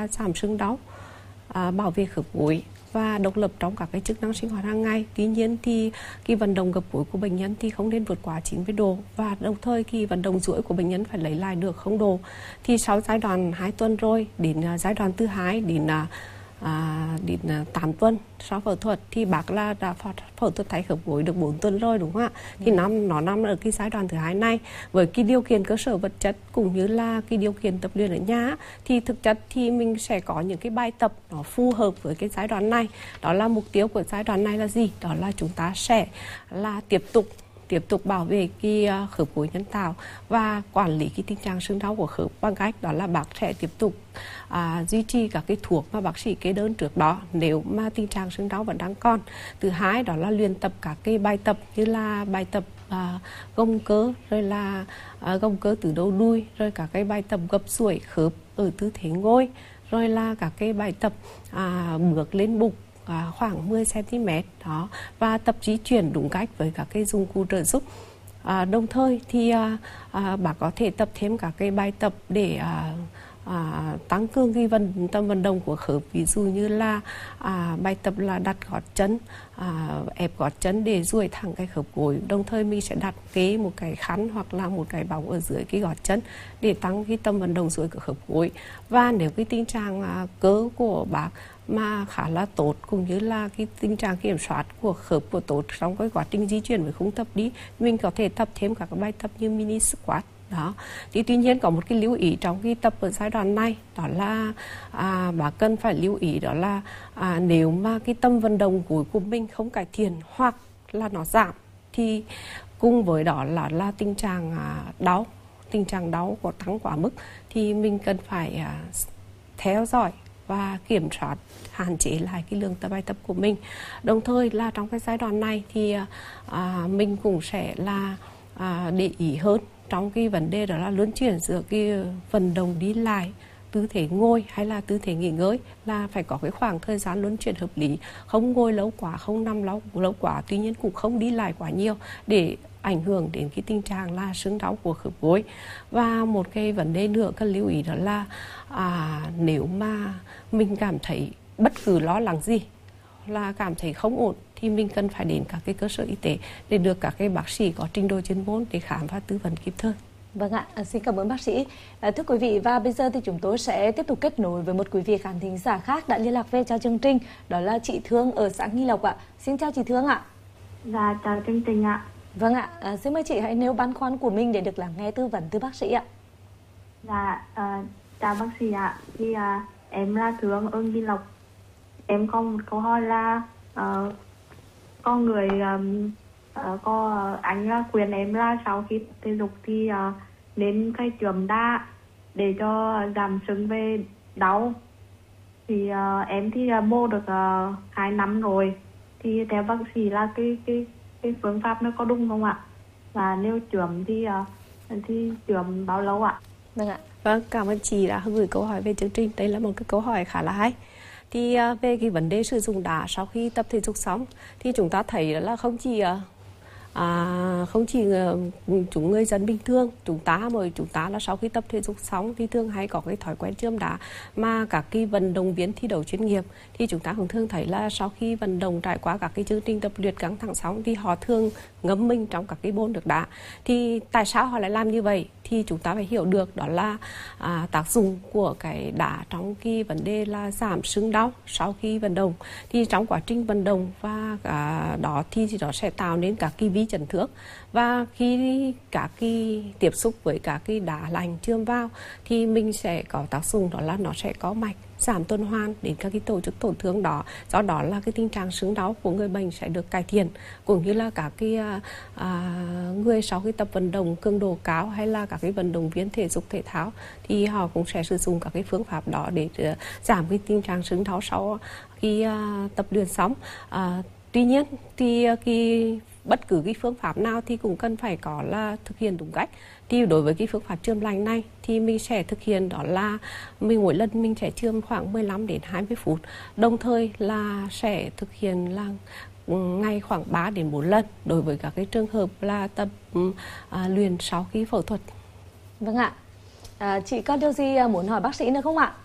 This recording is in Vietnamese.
là giảm sưng đau, bảo vệ khớp gối và độc lập trong các cái chức năng sinh hoạt hàng ngày. Tuy nhiên thì cái vận động gập gối của bệnh nhân thì không nên vượt quá 90 độ, và đồng thời cái vận động duỗi của bệnh nhân phải lấy lại được 0 độ. Thì sau giai đoạn 2 tuần rồi đến giai đoạn thứ 2 đến 8 tuần sau phẫu thuật thì bác là đã phẫu thuật thay khớp gối được 4 tuần rồi, đúng không ạ? Thì nó nằm ở cái giai đoạn thứ 2 này, với cái điều kiện cơ sở vật chất cũng như là cái điều kiện tập luyện ở nhà, thì thực chất thì mình sẽ có những cái bài tập nó phù hợp với cái giai đoạn này. Đó là mục tiêu của giai đoạn này là gì? Đó là chúng ta sẽ là tiếp tục bảo vệ cái khớp gối nhân tạo và quản lý cái tình trạng sưng đau của khớp bằng cách đó là bác sẽ tiếp tục duy trì các cái thuốc mà bác sĩ kê đơn trước đó nếu mà tình trạng sưng đau vẫn đang còn. Thứ hai đó là luyện tập các cái bài tập như là bài tập gồng cơ, rồi là gồng cơ từ đầu đuôi, rồi các cái bài tập gập duỗi khớp ở tư thế ngồi, rồi là các cái bài tập bước lên bục khoảng 10 cm đó, và tập di chuyển đúng cách với các cái dụng cụ trợ giúp. Đồng thời thì bác có thể tập thêm các cái bài tập để tăng cường cái tâm vận động của khớp, ví dụ như là bài tập là đặt gót chân, ép gót chân để duỗi thẳng cái khớp gối. Đồng thời mình sẽ đặt kế một cái khăn hoặc là một cái bóng ở dưới cái gót chân để tăng cái tâm vận động duỗi của khớp gối. Và nếu cái tình trạng cơ của bác mà khá là tốt, cũng như là cái tình trạng kiểm soát của khớp của tốt trong cái quá trình di chuyển với khung tập đi, mình có thể tập thêm các bài tập như mini squat đó. Thì tuy nhiên có một cái lưu ý trong cái tập ở giai đoạn này, đó là bác cần phải lưu ý đó là nếu mà cái tâm vận động gối của mình không cải thiện hoặc là nó giảm, thì cùng với đó là tình trạng đau của tăng quá mức, thì mình cần phải theo dõi và kiểm soát, hạn chế lại cái lượng bài tập của mình. Đồng thời là trong cái giai đoạn này thì mình cũng sẽ là để ý hơn trong cái vấn đề đó là luân chuyển giữa cái vận động đi lại, tư thế ngồi hay là tư thế nghỉ ngơi, là phải có cái khoảng thời gian luân chuyển hợp lý, không ngồi lâu quá, không nằm lâu quá, tuy nhiên cũng không đi lại quá nhiều để ảnh hưởng đến cái tình trạng là sưng đau của khớp gối. Và một cái vấn đề nữa cần lưu ý đó là nếu mà mình cảm thấy bất cứ lo lắng gì, là cảm thấy không ổn, thì mình cần phải đến các cái cơ sở y tế để được các cái bác sĩ có trình độ chuyên môn để khám và tư vấn kịp thời. Vâng ạ, xin cảm ơn bác sĩ. Thưa quý vị, và bây giờ thì chúng tôi sẽ tiếp tục kết nối với một quý vị khán thính giả khác đã liên lạc về cho chương trình, đó là chị Thương ở xã Nghi Lộc ạ. Xin chào chị Thương ạ. Dạ, chào chương trình ạ. Vâng ạ, xin mời chị hãy nêu băn khoăn của mình để được lắng nghe tư vấn từ bác sĩ ạ. Dạ, chào bác sĩ ạ. Thì em là Thương ở Nghi Lộc. Em có một câu hỏi là anh là khuyên em là sau khi thể dục thì nên cái chườm đá để cho giảm sưng về đau. Thì em thì mô được 2 năm rồi. Thì theo bác sĩ là cái phương pháp nó có đúng không ạ? Và nếu chườm thì chườm bao lâu ạ? Vâng ạ. Vâng, cảm ơn chị đã gửi câu hỏi về chương trình. Đây là một cái câu hỏi khá là hay. Thì về cái vấn đề sử dụng đá sau khi tập thể dục xong, thì chúng ta thấy là không chỉ chúng người dân bình thường, chúng ta là sau khi tập thể dục xong thì thường hay có cái thói quen chườm đá, mà các cái vận động viên thi đấu chuyên nghiệp thì chúng ta cũng thường thấy là sau khi vận động trải qua các cái chương trình tập luyện căng thẳng xong thì họ thường ngâm mình trong các cái bồn nước đá. Thì tại sao họ lại làm như vậy? Thì chúng ta phải hiểu được đó là tác dụng của cái đá trong cái vấn đề là giảm sưng đau sau khi vận động. Thì trong quá trình vận động và đó thì nó sẽ tạo nên các cái vi chấn thương, và khi các cái tiếp xúc với các cái đá lạnh chườm vào thì mình sẽ có tác dụng đó là nó sẽ có mạch, giảm tuần hoàn đến các cái tổ chức tổn thương đó. Do đó là cái tình trạng sưng đau của người bệnh sẽ được cải thiện, cũng như là các cái người sau khi tập vận động cường độ cao hay là các cái vận động viên thể dục thể thao thì họ cũng sẽ sử dụng các cái phương pháp đó để giảm cái tình trạng sưng đau sau khi tập luyện xong. Tuy nhiên thì bất cứ cái phương pháp nào thì cũng cần phải có là thực hiện đúng cách. Thì đối với cái phương pháp chườm lạnh này thì mình sẽ thực hiện đó là mỗi lần mình sẽ chườm khoảng 15 đến 20 phút. Đồng thời là sẽ thực hiện là ngày khoảng 3 đến 4 lần đối với các cái trường hợp là tập luyện sau khi phẫu thuật. Vâng ạ. Chị có điều gì muốn hỏi bác sĩ nữa không ạ?